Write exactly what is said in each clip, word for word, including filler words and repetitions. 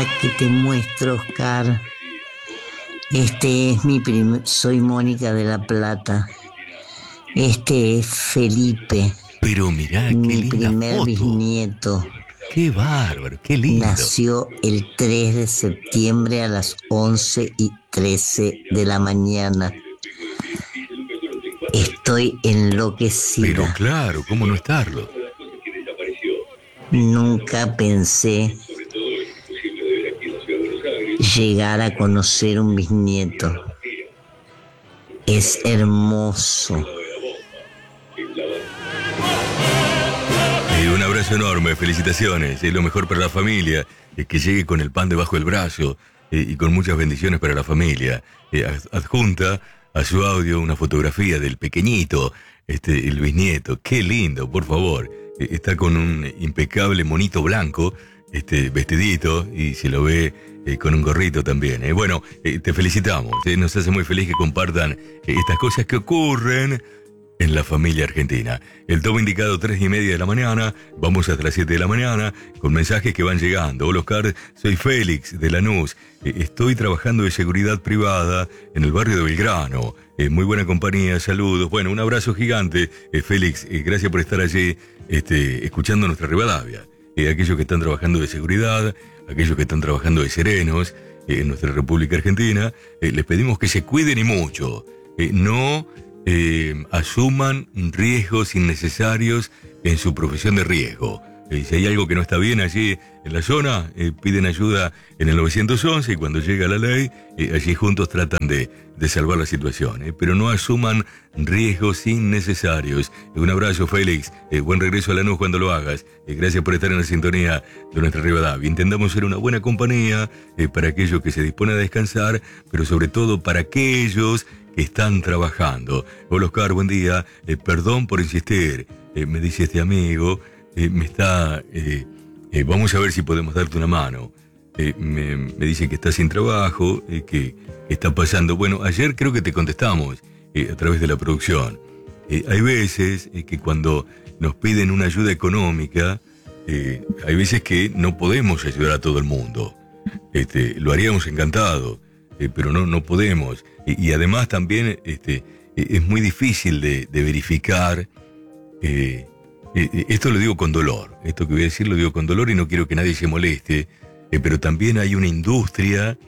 que te muestro, Oscar. Este es mi primer... Soy Mónica de la Plata. Este es Felipe. Pero mirá, qué mi linda primer foto. bisnieto. Qué bárbaro, qué lindo. Nació el tres de septiembre a las once y trece de la mañana. Estoy enloquecida. Pero claro, ¿cómo no estarlo? Nunca pensé llegar a conocer un bisnieto. Es hermoso. Eh, un abrazo enorme, felicitaciones. Es lo mejor para la familia. Eh, que llegue con el pan debajo del brazo eh, y con muchas bendiciones para la familia. Eh, adjunta a su audio una fotografía del pequeñito, este, el bisnieto. Qué lindo, por favor. Eh, está con un impecable monito blanco, este, vestidito, y se lo ve eh, con un gorrito también. Eh. Bueno, eh, te felicitamos. Eh. Nos hace muy feliz que compartan eh, estas cosas que ocurren en la familia argentina. El tomo indicado tres y media de la mañana, vamos hasta las siete de la mañana, con mensajes que van llegando. Hola Oscar, soy Félix de Lanús. Eh, estoy trabajando de seguridad privada en el barrio de Belgrano. Eh, muy buena compañía, saludos. Bueno, un abrazo gigante, eh, Félix. Eh, gracias por estar allí, este, escuchando nuestra Rivadavia. Eh, aquellos que están trabajando de seguridad, aquellos que están trabajando de serenos eh, en nuestra República Argentina, eh, les pedimos que se cuiden y mucho. Eh, no... Eh, asuman riesgos innecesarios en su profesión de riesgo. Eh, si hay algo que no está bien allí en la zona, eh, piden ayuda en el nueve once y cuando llega la ley, eh, allí juntos tratan de, de salvar la situación. Eh, pero no asuman riesgos innecesarios. Eh, un abrazo, Félix. Eh, buen regreso a Lanús cuando lo hagas. Eh, gracias por estar en la sintonía de nuestra Rivadavia. Intentamos ser una buena compañía eh, para aquellos que se disponen a descansar, pero sobre todo para aquellos que están trabajando. Hola Oscar, buen día. Eh, perdón por insistir, eh, me dice este amigo, eh, me está... Eh, eh, vamos a ver si podemos darte una mano. Eh, me, me dice que está sin trabajo, eh, que está pasando... Bueno, ayer creo que te contestamos eh, a través de la producción. Eh, hay veces eh, que cuando nos piden una ayuda económica, eh, hay veces que no podemos ayudar a todo el mundo. Este, lo haríamos encantado, eh, pero no, no podemos. Y, y además también este, es muy difícil de, de verificar. Eh, eh, esto lo digo con dolor. Esto que voy a decir lo digo con dolor y no quiero que nadie se moleste. Eh, pero también hay una industria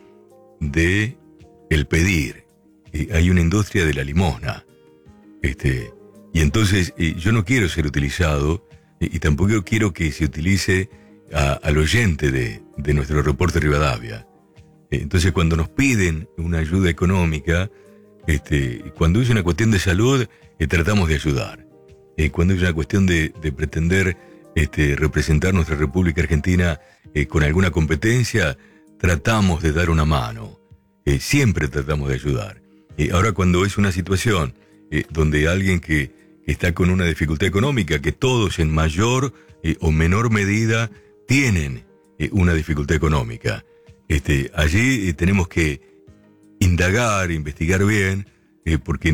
de el pedir. Eh, hay una industria de la limosna. Este, y entonces eh, yo no quiero ser utilizado eh, y tampoco quiero que se utilice a, al oyente de, de nuestro reporte Rivadavia. Entonces, cuando nos piden una ayuda económica, este, cuando es una cuestión de salud, eh, tratamos de ayudar. Eh, cuando es una cuestión de, de pretender este, representar nuestra República Argentina eh, con alguna competencia, tratamos de dar una mano. Eh, siempre tratamos de ayudar. Eh, ahora, cuando es una situación eh, donde alguien que, que está con una dificultad económica, que todos en mayor eh, o menor medida tienen eh, una dificultad económica, Este, allí eh, tenemos que indagar, investigar bien, eh, porque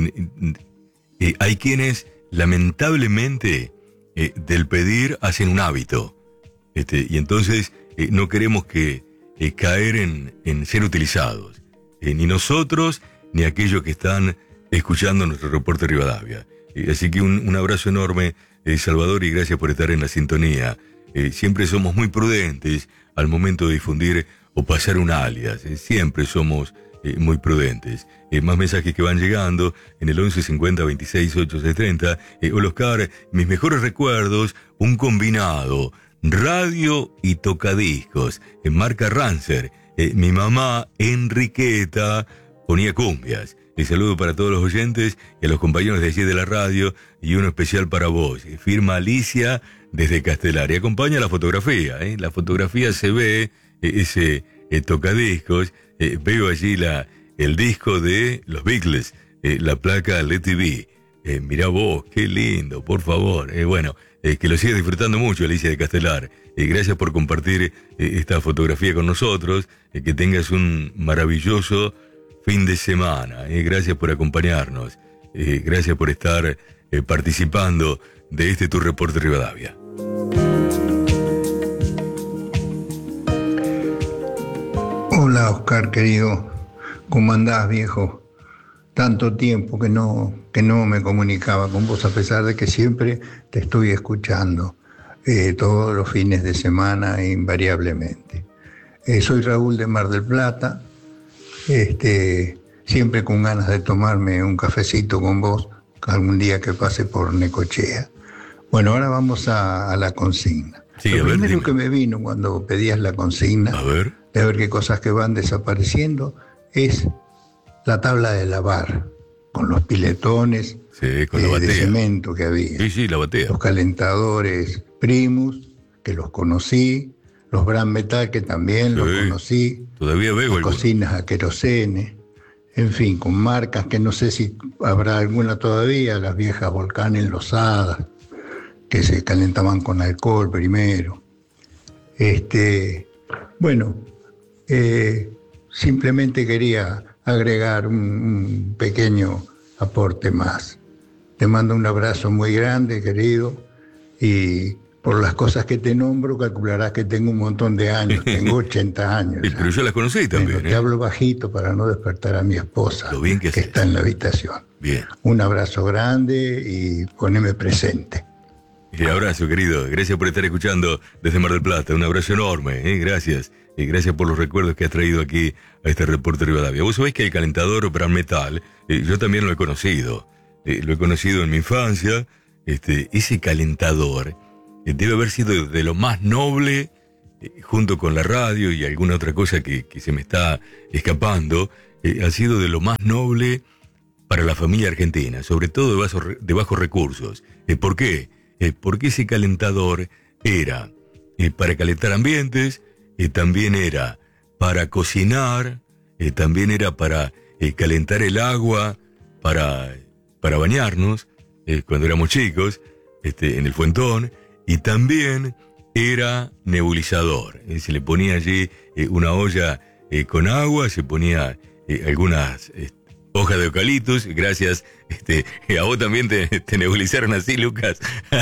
eh, hay quienes lamentablemente eh, del pedir hacen un hábito, este, y entonces eh, no queremos que eh, caer en, en ser utilizados, eh, ni nosotros ni aquellos que están escuchando nuestro reporte Rivadavia. Eh, así que un, un abrazo enorme, eh, Salvador, y gracias por estar en la sintonía. Eh, siempre somos muy prudentes al momento de difundir o pasar un alias, eh, siempre somos eh, muy prudentes. Eh, más mensajes que van llegando en el once cincuenta veintiséis ochenta y seis treinta. Eh, hola Oscar, mis mejores recuerdos, un combinado, radio y tocadiscos, en marca Rancer. Eh, mi mamá, Enriqueta, ponía cumbias. Un saludo para todos los oyentes y a los compañeros de allí de la radio, y uno especial para vos. Eh, firma Alicia desde Castelar. Y acompaña la fotografía, eh. La fotografía se ve... ese eh, tocadiscos, eh, veo allí la, el disco de los Beatles, eh, la placa Let It Be. Eh, mirá vos, qué lindo, por favor. Eh, bueno, eh, que lo sigas disfrutando mucho, Alicia de Castelar. Eh, gracias por compartir eh, esta fotografía con nosotros. Eh, que tengas un maravilloso fin de semana. Eh, gracias por acompañarnos. Eh, gracias por estar eh, participando de este Tu Reporte Rivadavia. Hola, Oscar, querido. ¿Cómo andás, viejo? Tanto tiempo que no, que no me comunicaba con vos, a pesar de que siempre te estoy escuchando, eh, todos los fines de semana, invariablemente. Eh, soy Raúl de Mar del Plata, este, siempre con ganas de tomarme un cafecito con vos, algún día que pase por Necochea. Bueno, ahora vamos a, a la consigna. Sí, Lo a ver, primero dime. que me vino cuando pedías la consigna, A ver. de ver qué cosas que van desapareciendo, es la tabla de lavar, con los piletones Sí, con la eh, de batea. cemento que había. Sí, sí, la batea. Los calentadores Primus, que los conocí, los Bran Metal, que también Sí, los conocí, todavía veo las algunos. cocinas a querosene, en fin, con marcas que no sé si habrá alguna todavía, las viejas Volcanes Losadas, que se calentaban con alcohol primero. Este, bueno, eh, simplemente quería agregar un, un pequeño aporte más. Te mando un abrazo muy grande, querido, y por las cosas que te nombro calcularás que tengo un montón de años, tengo ochenta años. Sí, pero yo las conocí también, Bueno, ¿eh? te hablo bajito para no despertar a mi esposa, Lo bien que que haces. está en la habitación. Bien. Un abrazo grande y poneme presente. Y abrazo, querido. Gracias por estar escuchando desde Mar del Plata. Un abrazo enorme, ¿eh? Gracias. Y gracias por los recuerdos que has traído aquí a este reporte Rivadavia. Vos sabés que el calentador Bran Metal, eh, yo también lo he conocido. Eh, lo he conocido en mi infancia. Este, ese calentador eh, debe haber sido de lo más noble, eh, junto con la radio y alguna otra cosa que, que se me está escapando, eh, ha sido de lo más noble para la familia argentina, sobre todo de bajos, de bajos recursos. Eh, ¿Por qué? Eh, porque ese calentador era eh, para calentar ambientes, eh, también era para cocinar, eh, también era para eh, calentar el agua, para, para bañarnos, eh, cuando éramos chicos, este, en el fuentón, y también era nebulizador. Eh, se le ponía allí eh, una olla eh, con agua, se ponía eh, algunas eh, hojas de eucaliptus. Gracias, este, a vos también te, te nebulizaron así, Lucas,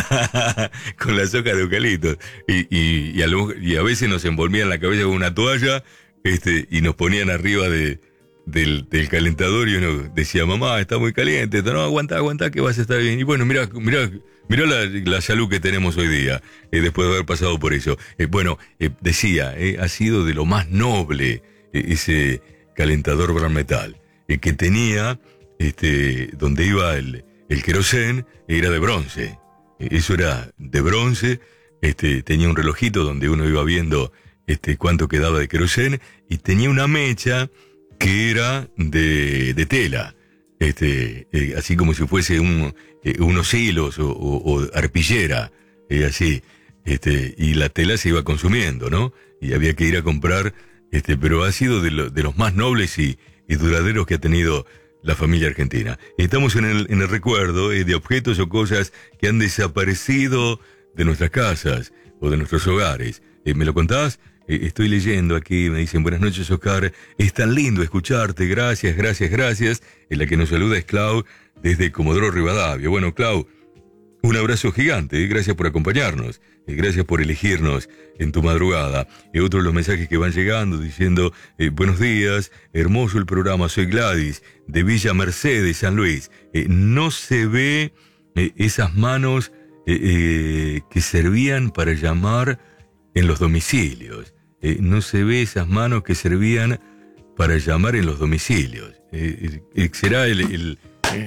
con las hojas de eucaliptus. Y, y, y, a lo, y a veces nos envolvían la cabeza con una toalla, este, y nos ponían arriba de, del, del calentador y uno decía, mamá, está muy caliente. No, aguantá, aguantá, que vas a estar bien. Y bueno, mirá, mirá, mirá la, la salud que tenemos hoy día, eh, después de haber pasado por eso. Eh, bueno, eh, decía, eh, ha sido de lo más noble eh, ese calentador Bran Metal, eh, que tenía, este, donde iba el, el querosén, era de bronce. Eh, eso era de bronce, este, tenía un relojito donde uno iba viendo este, cuánto quedaba de querosén, y tenía una mecha que era de, de tela, este, eh, así como si fuese un, eh, unos hilos o, o, o arpillera, eh, así, este, y la tela se iba consumiendo, ¿no? Y había que ir a comprar, este, pero ha sido de, lo, de los más nobles y, y duraderos que ha tenido la familia argentina. Estamos en el, en el recuerdo eh, de objetos o cosas que han desaparecido de nuestras casas o de nuestros hogares. Eh, ¿Me lo contás? Eh, estoy leyendo aquí, me dicen, buenas noches, Oscar, es tan lindo escucharte, gracias, gracias, gracias. En la que nos saluda es Clau, desde Comodoro Rivadavia. Bueno, Clau, un abrazo gigante, eh, gracias por acompañarnos, eh, gracias por elegirnos en tu madrugada. Y eh, otros de los mensajes que van llegando diciendo, eh, buenos días, hermoso el programa, soy Gladys, de Villa Mercedes, San Luis. Eh, no se ve eh, esas manos eh, eh, que servían para llamar en los domicilios. Eh, no se ve esas manos que servían para llamar en los domicilios. Eh, eh, será el, el,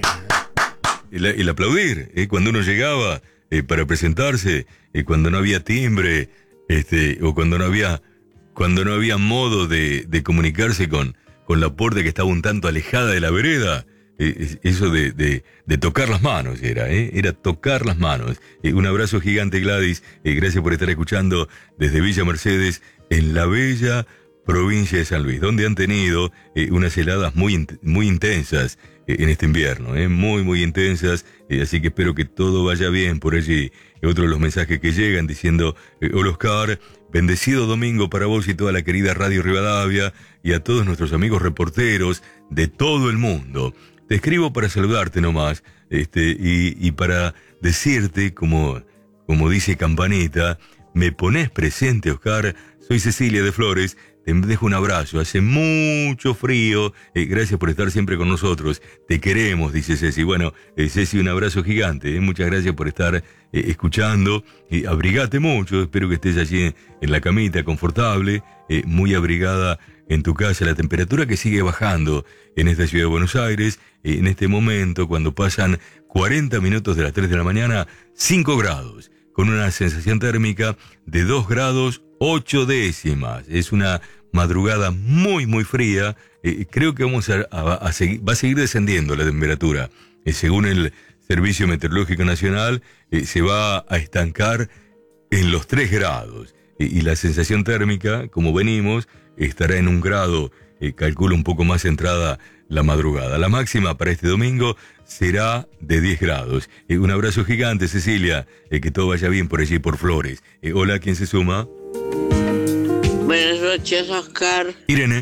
el, el aplaudir, eh, cuando uno llegaba eh, para presentarse, eh, cuando no había timbre, este, o cuando no había, cuando no había modo de, de comunicarse con, con la puerta que estaba un tanto alejada de la vereda. Eh, eso de, de, de tocar las manos era, ¿eh? Era tocar las manos. Eh, un abrazo gigante, Gladys. Eh, gracias por estar escuchando desde Villa Mercedes, en la bella provincia de San Luis, donde han tenido eh, unas heladas muy, muy intensas eh, en este invierno, eh, muy, muy intensas. Eh, así que espero que todo vaya bien por allí. Eh, otro de los mensajes que llegan diciendo, eh, hola Oscar, bendecido domingo para vos y toda la querida Radio Rivadavia y a todos nuestros amigos reporteros de todo el mundo. Te escribo para saludarte nomás, este, y, y para decirte, como, como dice Campanita, me ponés presente, Oscar, soy Cecilia de Flores, te dejo un abrazo, hace mucho frío, eh, gracias por estar siempre con nosotros, te queremos, dice Ceci. Bueno, eh, Ceci, un abrazo gigante, eh, muchas gracias por estar eh, escuchando, eh, abrigate mucho, espero que estés allí en, en la camita confortable, eh, muy abrigada en tu casa, la temperatura que sigue bajando en esta ciudad de Buenos Aires, eh, en este momento cuando pasan cuarenta minutos de las tres de la mañana, cinco grados, con una sensación térmica de dos grados ocho décimas, es una madrugada muy muy fría, eh, creo que vamos a, a, a seguir, va a seguir descendiendo la temperatura, eh, según el Servicio Meteorológico Nacional, eh, se va a estancar en los tres grados, eh, y la sensación térmica, como venimos, estará en un grado, eh, calculo un poco más entrada la madrugada. La máxima para este domingo será de diez grados. Eh, un abrazo gigante, Cecilia, eh, que todo vaya bien por allí, por Flores. Eh, hola, ¿quién se suma? Buenas noches, Oscar. Irene.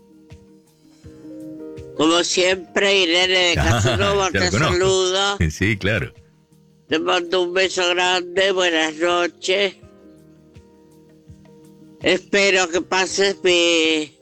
Como siempre, Irene de Casanova ah, te saluda. Sí, claro. Te mando un beso grande, buenas noches. Espero que pases mi,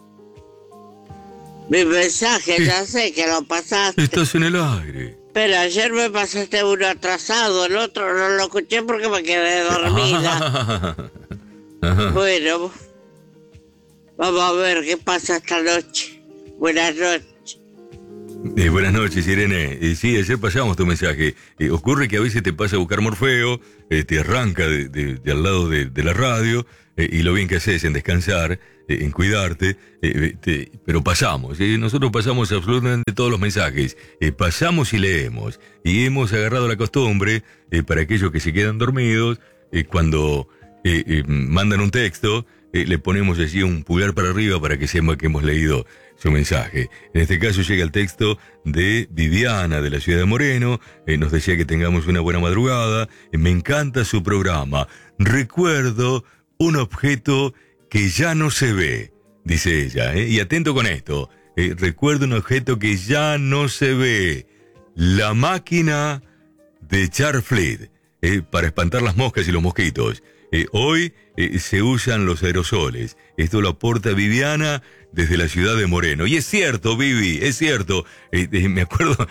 mi mensaje, ¿Qué? Ya sé que lo pasaste. Estás en el aire. Pero ayer me pasaste uno atrasado, el otro no lo escuché porque me quedé dormida. Ajá. Bueno, vamos a ver qué pasa esta noche. Buenas noches. Eh, buenas noches, Irene. Eh, sí, ayer pasamos tu mensaje. Eh, ocurre que a veces te pasa a buscar Morfeo, eh, te arranca de, de, de al lado de, de la radio, eh, y lo bien que haces en descansar, eh, en cuidarte, eh, te, pero pasamos. Eh, nosotros pasamos absolutamente todos los mensajes. Eh, pasamos y leemos. Y hemos agarrado la costumbre, eh, para aquellos que se quedan dormidos, eh, cuando eh, eh, mandan un texto, eh, le ponemos allí un pulgar para arriba para que sepa que hemos leído su mensaje. En este caso llega el texto de Viviana de la ciudad de Moreno, eh, nos decía que tengamos una buena madrugada, eh, me encanta su programa, recuerdo un objeto que ya no se ve, dice ella, eh, y atento con esto, eh, recuerdo un objeto que ya no se ve, la máquina de echar fleet, eh, para espantar las moscas y los mosquitos. Eh, hoy eh, se usan los aerosoles. Esto lo aporta Viviana desde la ciudad de Moreno. Y es cierto, Vivi, es cierto. Eh, eh, me acuerdo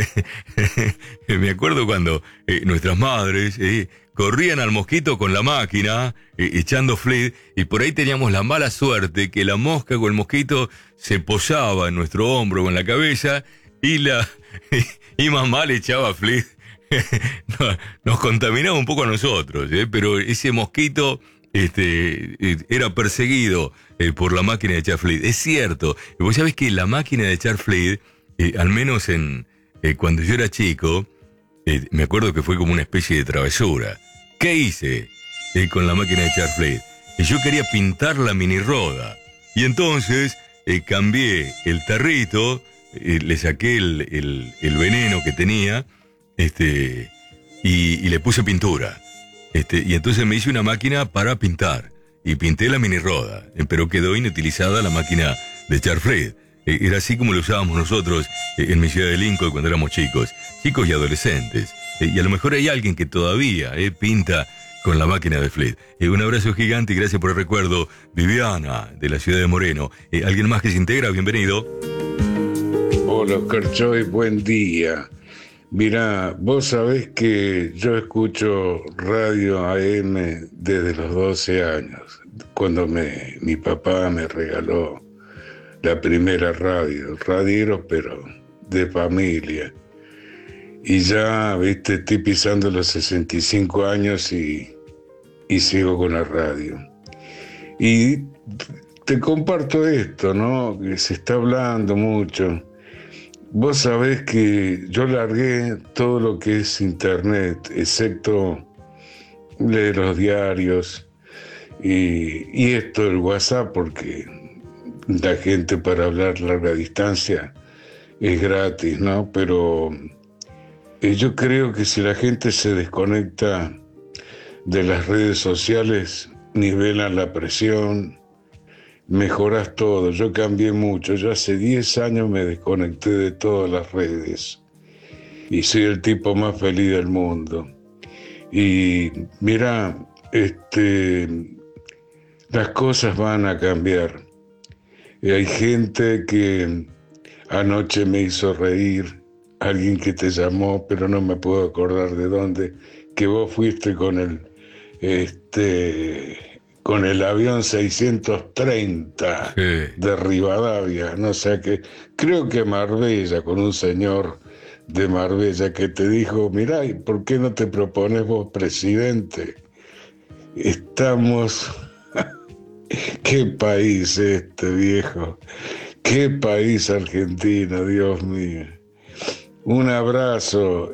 me acuerdo cuando eh, nuestras madres eh, corrían al mosquito con la máquina, eh, echando fleet, y por ahí teníamos la mala suerte que la mosca o el mosquito se posaba en nuestro hombro o en la cabeza, y, la, y mamá le echaba fleet. Nos contaminaba un poco a nosotros, ¿eh? Pero ese mosquito este, era perseguido eh, por la máquina de echar fleet. Es cierto, vos sabés que la máquina de echar fleet, eh, al menos en eh, cuando yo era chico, eh, me acuerdo que fue como una especie de travesura. ¿Qué hice eh, con la máquina de echar fleet? Eh, yo quería pintar la mini roda, y entonces eh, cambié el tarrito, eh, le saqué el, el, el veneno que tenía, Este, y, y le puse pintura. Este, y entonces me hice una máquina para pintar. Y pinté la mini roda. eh, Pero quedó inutilizada la máquina de echar fleet. Eh, era así como lo usábamos nosotros eh, en mi ciudad de Lincoln cuando éramos chicos. Chicos y adolescentes. Eh, y a lo mejor hay alguien que todavía eh, pinta con la máquina de fleet. Eh, un abrazo gigante y gracias por el recuerdo. Viviana, de la ciudad de Moreno. Eh, ¿Alguien más que se integra? Bienvenido. Hola, Oscar Choy, buen día. Mirá, vos sabés que yo escucho radio A M desde los doce años, cuando me, mi papá me regaló la primera radio, radiero pero de familia. Y ya, viste, estoy pisando los sesenta y cinco años y, y sigo con la radio. Y te comparto esto, ¿no? Que se está hablando mucho. Vos sabés que yo largué todo lo que es internet, excepto leer los diarios y, y esto, el WhatsApp, porque la gente para hablar larga distancia es gratis, ¿no? Pero eh, yo creo que si la gente se desconecta de las redes sociales, nivelan la presión, mejoras todo. Yo cambié mucho. Yo hace diez años me desconecté de todas las redes y soy el tipo más feliz del mundo. Y mira, este, las cosas van a cambiar. Y hay gente que anoche me hizo reír, alguien que te llamó, pero no me puedo acordar de dónde, que vos fuiste con el, este, con el avión seiscientos treinta Sí. de Rivadavia, no sé qué, creo que Marbella, con un señor de Marbella que te dijo, mirá, ¿y por qué no te propones vos presidente? Estamos... Qué país este, viejo. Qué país Argentina, Dios mío. Un abrazo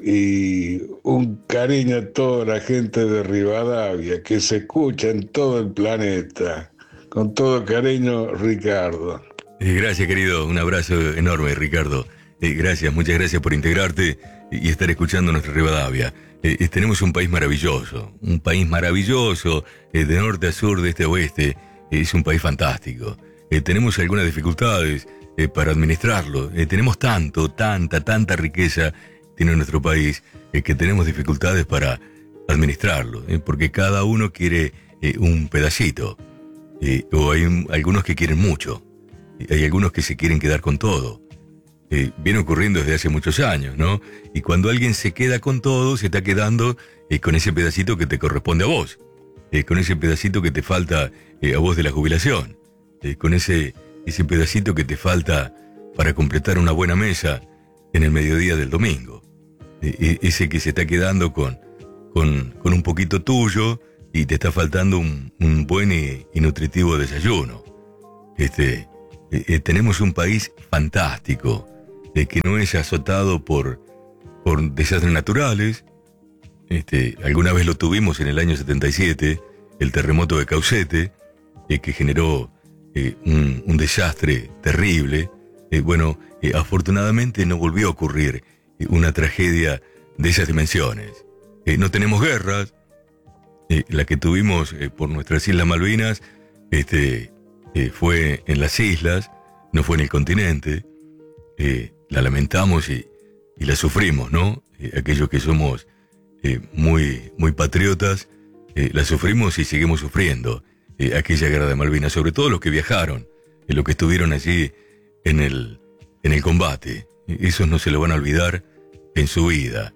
y un cariño a toda la gente de Rivadavia que se escucha en todo el planeta. Con todo cariño, Ricardo. Eh, gracias, querido. Un abrazo enorme, Ricardo. Eh, gracias, muchas gracias por integrarte y estar escuchando nuestra Rivadavia. Eh, eh, tenemos un país maravilloso, un país maravilloso, eh, de norte a sur, de este a oeste. Es un país fantástico. Eh, tenemos algunas dificultades eh, para administrarlo. Eh, tenemos tanto, tanta, tanta riqueza tiene nuestro país eh, que tenemos dificultades para administrarlo, eh, porque cada uno quiere eh, un pedacito. Eh, o hay un, algunos que quieren mucho. Eh, hay algunos que se quieren quedar con todo. Eh, viene ocurriendo desde hace muchos años, ¿no? Y cuando alguien se queda con todo, se está quedando eh, con ese pedacito que te corresponde a vos. Eh, con ese pedacito que te falta eh, a vos de la jubilación, eh, con ese, ese pedacito que te falta para completar una buena mesa en el mediodía del domingo, eh, ese que se está quedando con, con, con un poquito tuyo y te está faltando un, un buen y, y nutritivo desayuno. Este, eh, eh, tenemos un país fantástico, eh, que no es azotado por, por desastres naturales. Este, alguna vez lo tuvimos en el año setenta y siete, el terremoto de Caucete, eh, que generó eh, un, un desastre terrible. Eh, bueno, eh, afortunadamente no volvió a ocurrir eh, una tragedia de esas dimensiones. Eh, no tenemos guerras. Eh, la que tuvimos eh, por nuestras Islas Malvinas este, eh, fue en las islas, no fue en el continente. Eh, la lamentamos y, y la sufrimos, ¿no? Eh, aquellos que somos... Eh, muy, muy patriotas, eh, la sufrimos y seguimos sufriendo eh, aquella guerra de Malvinas, sobre todo los que viajaron, eh, los que estuvieron allí en el, en el combate. Eh, esos no se lo van a olvidar en su vida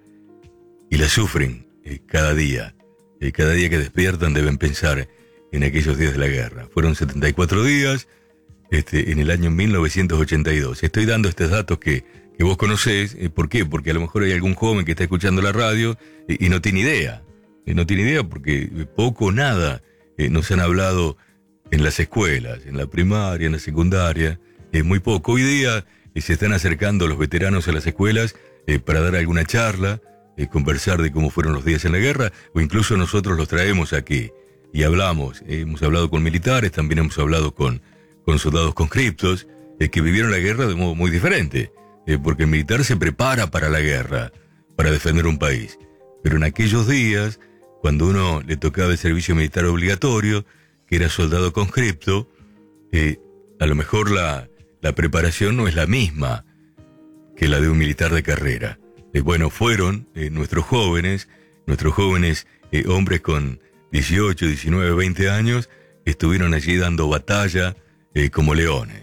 y la sufren eh, cada día. Eh, cada día que despiertan deben pensar en aquellos días de la guerra. Fueron setenta y cuatro días este, en el año mil novecientos ochenta y dos. Estoy dando estos datos que que vos conocés. Eh, ¿Por qué? Porque a lo mejor hay algún joven que está escuchando la radio eh, y no tiene idea. Eh, no tiene idea porque poco o nada eh, nos han hablado en las escuelas, en la primaria, en la secundaria, eh, muy poco. Hoy día eh, se están acercando los veteranos a las escuelas eh, para dar alguna charla, eh, conversar de cómo fueron los días en la guerra, o incluso nosotros los traemos aquí y hablamos. Eh, hemos hablado con militares, también hemos hablado con, con soldados conscriptos eh, que vivieron la guerra de modo muy diferente. Eh, porque el militar se prepara para la guerra, para defender un país. Pero en aquellos días, cuando uno le tocaba el servicio militar obligatorio, que era soldado conscripto, eh, a lo mejor la, la preparación no es la misma que la de un militar de carrera. Eh, bueno, fueron eh, nuestros jóvenes, nuestros jóvenes eh, hombres con dieciocho, diecinueve, veinte años, estuvieron allí dando batalla eh, como leones.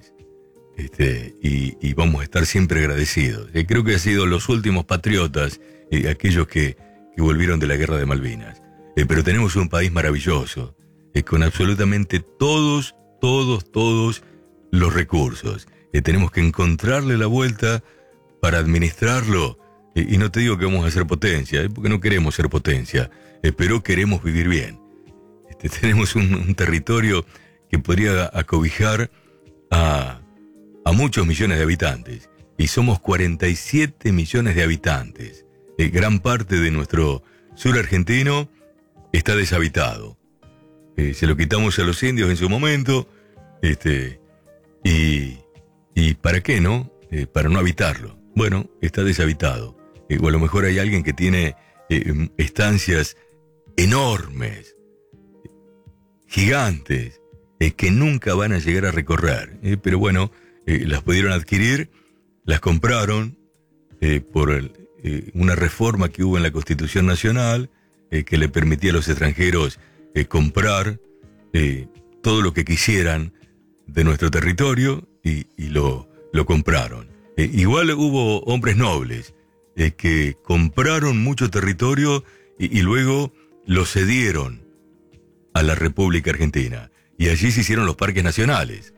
Este, y, y vamos a estar siempre agradecidos. Eh, creo que han sido los últimos patriotas, eh, aquellos que, que volvieron de la guerra de Malvinas. Eh, pero tenemos un país maravilloso, eh, con absolutamente todos, todos, todos los recursos. Eh, tenemos que encontrarle la vuelta para administrarlo. Eh, y no te digo que vamos a ser potencia, eh, porque no queremos ser potencia, eh, pero queremos vivir bien. Este, tenemos un, un territorio que podría acobijar a... a muchos millones de habitantes, y somos cuarenta y siete millones de habitantes. Eh, gran parte de nuestro sur argentino está deshabitado. Eh, se lo quitamos a los indios en su momento, este, y, y ¿para qué no? Eh, para no habitarlo. Bueno, está deshabitado. Eh, o a lo mejor hay alguien que tiene eh, estancias enormes, gigantes, eh, que nunca van a llegar a recorrer. Eh, pero bueno, Eh, las pudieron adquirir, las compraron eh, por el, eh, una reforma que hubo en la Constitución Nacional eh, que le permitía a los extranjeros eh, comprar eh, todo lo que quisieran de nuestro territorio y, y lo, lo compraron. Eh, igual hubo hombres nobles eh, que compraron mucho territorio y, y luego lo cedieron a la República Argentina. Y allí se hicieron los parques nacionales.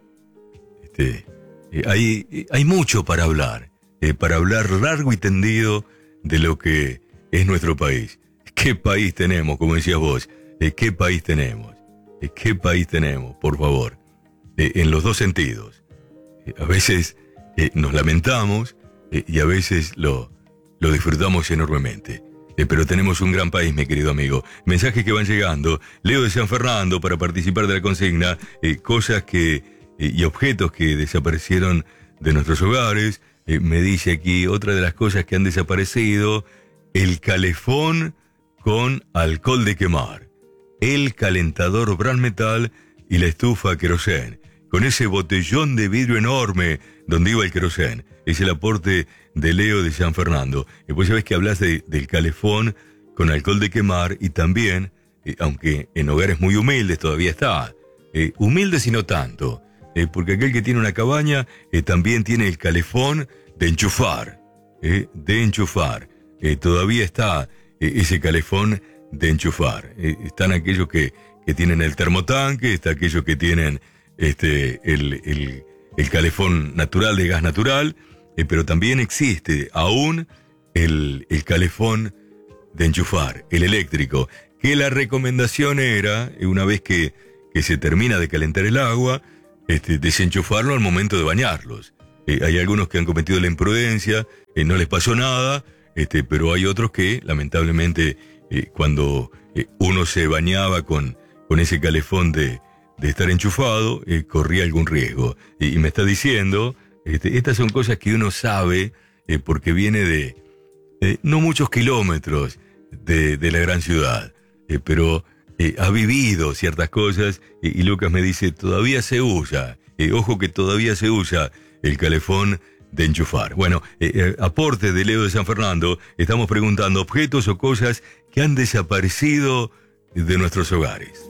Este, eh, hay, hay mucho para hablar, eh, para hablar largo y tendido de lo que es nuestro país. ¿Qué país tenemos, como decías vos? Eh, ¿Qué país tenemos? Eh, ¿Qué país tenemos, por favor? Eh, en los dos sentidos. Eh, a veces eh, nos lamentamos eh, y a veces lo, lo disfrutamos enormemente. Eh, pero tenemos un gran país, mi querido amigo. Mensajes que van llegando. Leo de San Fernando para participar de la consigna. Eh, cosas que eh, y objetos que desaparecieron de nuestros hogares. Eh, me dice aquí otra de las cosas que han desaparecido. El calefón con alcohol de quemar. El calentador Bran Metal y la estufa querosén. Con ese botellón de vidrio enorme donde iba el querosén. Es el aporte de Leo de San Fernando. Y pues ya ves que hablas de, del calefón con alcohol de quemar y también, eh, aunque en hogares muy humildes todavía está, eh, humildes y no tanto, eh, porque aquel que tiene una cabaña eh, también tiene el calefón de enchufar, eh, de enchufar. Eh, todavía está eh, ese calefón de enchufar. Eh, están aquellos que, que tienen el termotanque, está aquellos que tienen este, el, el, el calefón natural de gas natural, eh, pero también existe aún el, el calefón de enchufar, el eléctrico, que la recomendación era, una vez que, que se termina de calentar el agua, este, desenchufarlo al momento de bañarlos. Eh, hay algunos que han cometido la imprudencia, eh, no les pasó nada, este, pero hay otros que, lamentablemente, eh, cuando eh, uno se bañaba con, con ese calefón de, de estar enchufado, eh, corría algún riesgo. Y, y me está diciendo, este, estas son cosas que uno sabe eh, porque viene de eh, no muchos kilómetros de, de la gran ciudad, eh, pero eh, ha vivido ciertas cosas eh, y Lucas me dice, todavía se usa, eh, ojo que todavía se usa el calefón de enchufar. Bueno, eh, eh, aporte de Leo de San Fernando, estamos preguntando objetos o cosas que han desaparecido de nuestros hogares.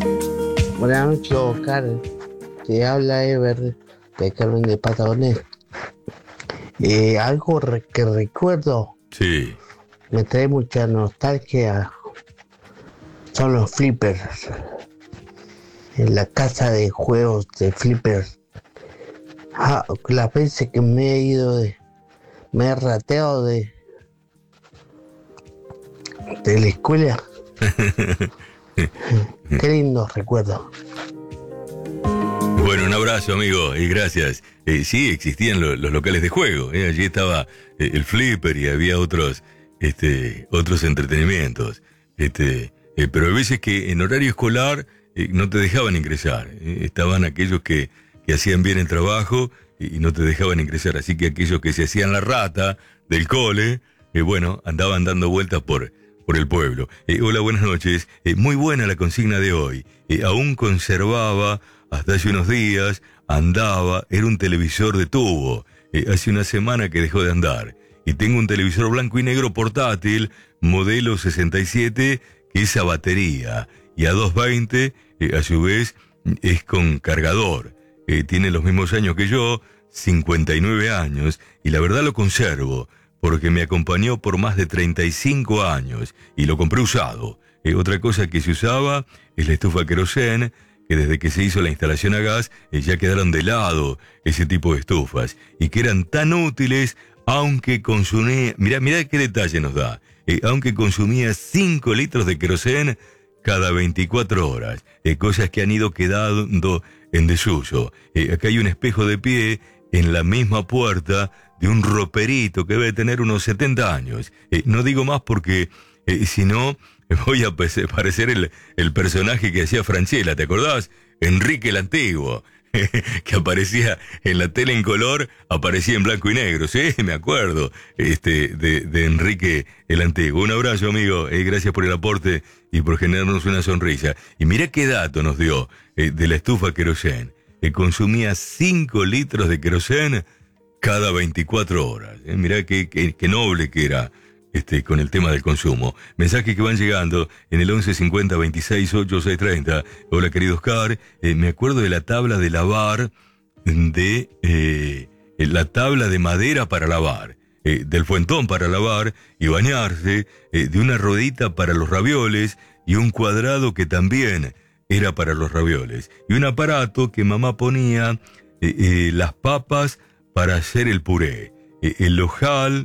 Buenas noches, Oscar. Te habla Ever de Carmen de Patagones. Eh, algo re- que recuerdo, Sí. me trae mucha nostalgia, son los flippers. En la casa de juegos de flippers. Ah, las veces que me he ido de... me he rateado de... de la escuela. Qué lindo recuerdo. Bueno, un abrazo, amigo, y gracias. Eh, sí, existían lo, los locales de juego. Eh, allí estaba eh, el flipper y había otros, este, otros entretenimientos. Este, eh, pero hay veces que en horario escolar eh, no te dejaban ingresar. Eh, estaban aquellos que, que hacían bien el trabajo y, y no te dejaban ingresar. Así que aquellos que se hacían la rata del cole, eh, bueno, andaban dando vueltas por... por el pueblo. Eh, hola, buenas noches. Eh, muy buena la consigna de hoy. Eh, aún conservaba, hasta hace unos días, andaba, era un televisor de tubo. Eh, hace una semana que dejó de andar. Y tengo un televisor blanco y negro portátil, modelo sesenta y siete, que es a batería. Y a doscientos veinte, eh, a su vez, es con cargador. Eh, tiene los mismos años que yo, cincuenta y nueve años, y la verdad lo conservo, porque me acompañó por más de treinta y cinco años y lo compré usado. Eh, otra cosa que se usaba es la estufa querosén, que desde que se hizo la instalación a gas eh, ya quedaron de lado ese tipo de estufas y que eran tan útiles, aunque consumía, mirá, mirá qué detalle nos da, eh, aunque consumía cinco litros de querosén cada veinticuatro horas, eh, cosas que han ido quedando en desuso. Eh, acá hay un espejo de pie en la misma puerta de un roperito que debe tener unos setenta años. Eh, no digo más porque, eh, si no, voy a parecer el, el personaje que hacía Franchella, ¿te acordás? Enrique el Antiguo, que aparecía en la tele en color, aparecía en blanco y negro, sí, me acuerdo, este, de, de Enrique el Antiguo. Un abrazo, amigo, eh, gracias por el aporte y por generarnos una sonrisa. Y mirá qué dato nos dio eh, de la estufa querosén, que consumía cinco litros de querosén cada veinticuatro horas. Eh, mirá qué, qué, qué noble que era este, con el tema del consumo. Mensajes que van llegando en el once cincuenta veintiséis ochenta y seis treinta. Hola, querido Oscar, eh, me acuerdo de la tabla de lavar, de eh, la tabla de madera para lavar, eh, del fuentón para lavar y bañarse, eh, de una ruedita para los ravioles y un cuadrado que también era para los ravioles, y un aparato que mamá ponía eh, eh, las papas para hacer el puré, eh, el ojal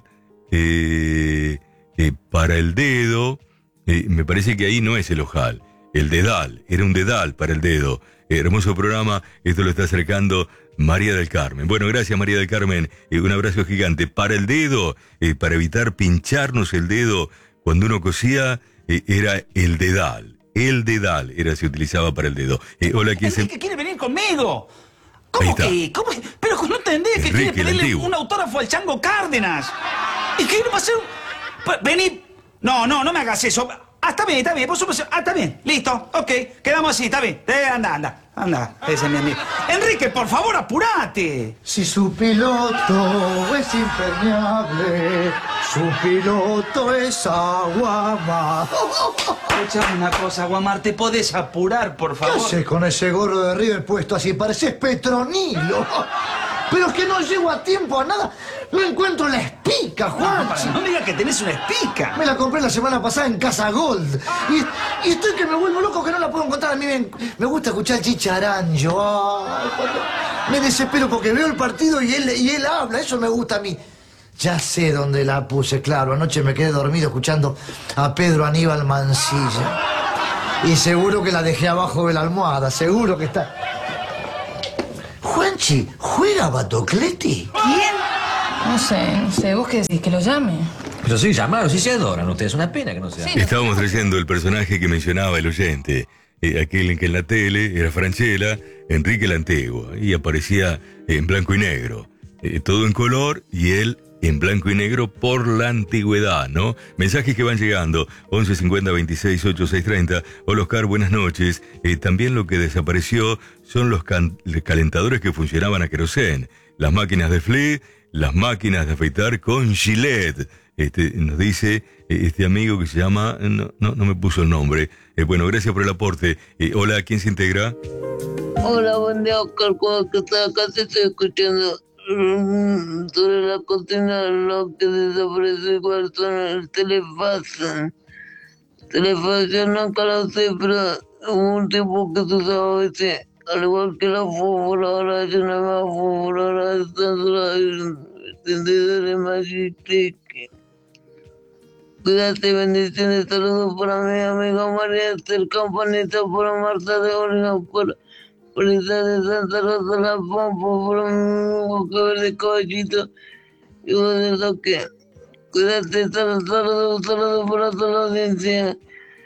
eh, eh, para el dedo, eh, me parece que ahí no es el ojal, el dedal, era un dedal para el dedo. Eh, hermoso programa, esto lo está acercando María del Carmen. Bueno, gracias María del Carmen, eh, un abrazo gigante. Para el dedo, eh, para evitar pincharnos el dedo cuando uno cosía, eh, era el dedal. El dedal era, se utilizaba para el dedo. Eh, hola, ¿quién se...? Enrique quiere venir conmigo. ¿Cómo que? ¿Cómo que? Pero no entendés que Enrique, quiere pedirle un autógrafo al Chango Cárdenas. ¿Y qué va a hacer? Pa- Vení. No, no, no me hagas eso. Ah, está bien, está bien. Vos supos- Ah, está bien. Listo. Ok. Quedamos así, está bien. Eh, anda, anda. Anda. Ese es mi amigo. Enrique, por favor, apurate. Si su piloto es impermeable, su piloto es Aguamar. Escuchame una cosa, Guamar, ¿te podés apurar, por ¿Qué favor? haces con ese gorro de River puesto así? Pareces Petronilo. Pero es que no llego a tiempo a nada. No encuentro la espica, Juan. No, no me digas que tenés una espica. Me la compré la semana pasada en Casa Gold. Y, y estoy que me vuelvo loco que no la puedo encontrar. A mí me, me gusta escuchar Chicharancho. Ay, cuando- me desespero porque veo el partido y él, y él habla. Eso me gusta a mí. Ya sé dónde la puse, claro. Anoche me quedé dormido escuchando a Pedro Aníbal Mancilla. Y seguro que la dejé abajo de la almohada. Seguro que está... Juanchi, ¿juega Batocleti? ¿Quién? No sé, no sé. ¿Vos qué decís? ¿Que lo llame? Pero sí, llamaron, sí se adoran ustedes. Una pena que no sea. Sí. Estábamos trayendo el personaje que mencionaba el oyente, eh, aquel en que en la tele era Franchella, Enrique la Antigua, y aparecía en blanco y negro, eh, todo en color y él en blanco y negro por la antigüedad, ¿no? Mensajes que van llegando, once cincuenta veintiséis ochenta y seis treinta. Hola Oscar, buenas noches. Eh, también lo que desapareció son los can- calentadores que funcionaban a querosén, las máquinas de Flea, las máquinas de afeitar con Gillette. Este, nos dice eh, este amigo que se llama, no, no, no me puso el nombre. Eh, bueno, gracias por el aporte. Eh, hola, ¿quién se integra? Hola, buen día, Oscar. Cuando que está acá te estoy escuchando mm, sobre la cocina, lo que desaparece igual son el Telefax. Telefax yo nunca lo sé, pero hubo un tiempo que se usaba ese, al igual que la fósfora, ahora hay una más fósfora, ahora están solo encendedores Magic. Cuídate, bendiciones, saludos para mi amiga María Esther Campanita, para Marta de Orina, para Polita de Santa Rosa La Pompa, para mi boca verde caballito, y vos de lo que. Cuídate, saludos, saludos, saludos para toda la audiencia.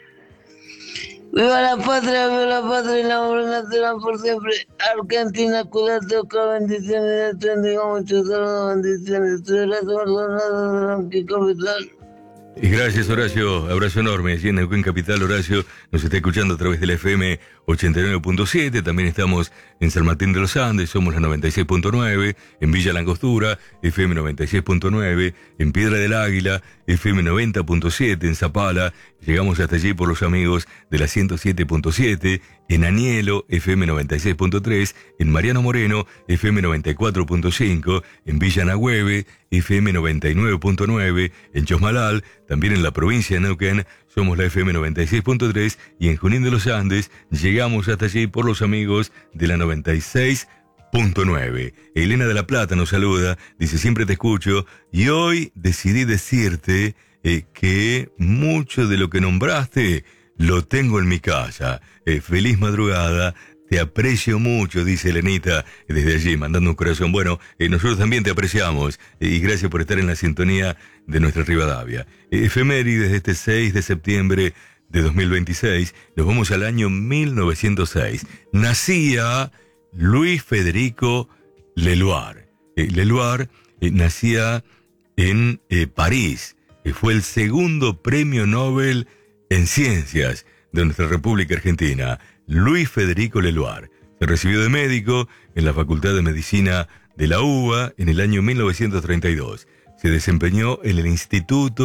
Viva la patria, viva la patria y la obra nacional por siempre. Argentina, cuídate, Oscar, bendiciones, te bendiga mucho, saludos, bendiciones. Soy la Maldonado de Blanqui Capital. Y gracias, Horacio. Abrazo enorme. Allí en Neuquén Capital, Horacio nos está escuchando a través de la F M ochenta y nueve punto siete. También estamos en San Martín de los Andes, somos la noventa y seis punto nueve. En Villa Langostura, F M noventa y seis punto nueve. En Piedra del Águila, F M noventa punto siete. En Zapala, llegamos hasta allí por los amigos de la ciento siete punto siete. En Anielo, F M noventa y seis punto tres. En Mariano Moreno, F M noventa y cuatro punto cinco. En Villa Nagüeve, F M noventa y nueve punto nueve. En Chosmalal, también en la provincia de Neuquén, somos la F M noventa y seis punto tres. Y en Junín de los Andes, llegamos hasta allí por los amigos de la noventa y seis punto nueve. Elena de la Plata nos saluda, dice, siempre te escucho, y hoy decidí decirte eh, que mucho de lo que nombraste lo tengo en mi casa. Eh, feliz madrugada, te aprecio mucho, dice Elenita desde allí, mandando un corazón. Bueno, eh, nosotros también te apreciamos eh, y gracias por estar en la sintonía de nuestra Rivadavia. Eh, efemérides de este seis de septiembre de dos mil veintiséis, nos vamos al año mil novecientos seis. Nacía Luis Federico Leloir. Eh, Leloir eh, nacía en eh, París. Eh, fue el segundo premio Nobel en Ciencias de nuestra República Argentina. Luis Federico Leloir se recibió de médico en la Facultad de Medicina de la U B A en el año mil novecientos treinta y dos. Se desempeñó en el Instituto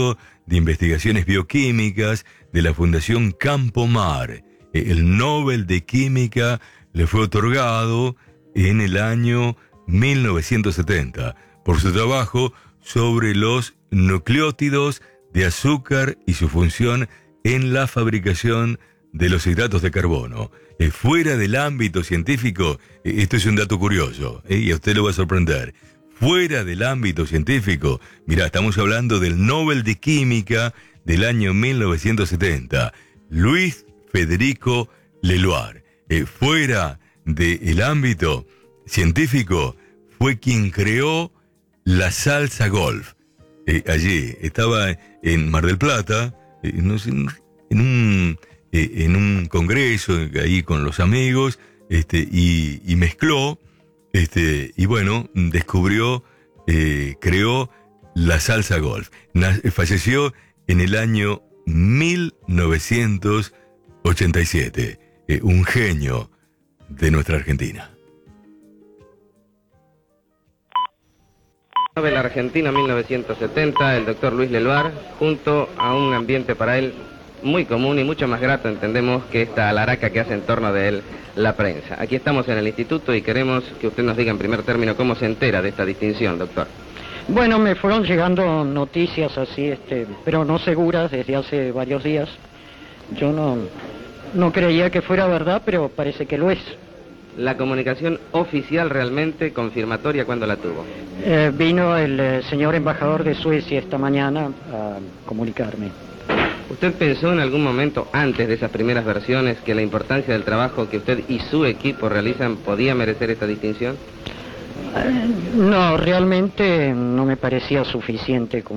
de Investigaciones Bioquímicas de la Fundación Campomar. El Nobel de Química le fue otorgado en el año mil novecientos setenta por su trabajo sobre los nucleótidos de azúcar y su función en la fabricación de los hidratos de carbono. Eh, fuera del ámbito científico, eh, esto es un dato curioso, eh, y a usted lo va a sorprender. Fuera del ámbito científico, mirá, estamos hablando del Nobel de Química del año mil novecientos setenta, Luis Federico Leloir. Eh, fuera del ámbito científico, fue quien creó la salsa golf. Eh, allí estaba en Mar del Plata, eh, no sé, en un eh, en un congreso ahí con los amigos, este y, y mezcló, este y bueno, descubrió, eh, creó la salsa golf. Na- falleció en el año mil novecientos ochenta y siete, eh, un genio de nuestra Argentina. De la Argentina mil novecientos setenta, el doctor Luis Leloir, junto a un ambiente para él muy común y mucho más grato, entendemos, que esta alaraca que hace en torno de él la prensa. Aquí estamos en el instituto y queremos que usted nos diga en primer término cómo se entera de esta distinción, doctor. Bueno, me fueron llegando noticias así, este, pero no seguras desde hace varios días. Yo no, no creía que fuera verdad, pero parece que lo es. La comunicación oficial realmente confirmatoria, ¿cuándo la tuvo? Eh, vino el eh, señor embajador de Suecia esta mañana a comunicarme. ¿Usted pensó en algún momento, antes de esas primeras versiones, que la importancia del trabajo que usted y su equipo realizan podía merecer esta distinción? Eh, no, realmente no me parecía suficiente.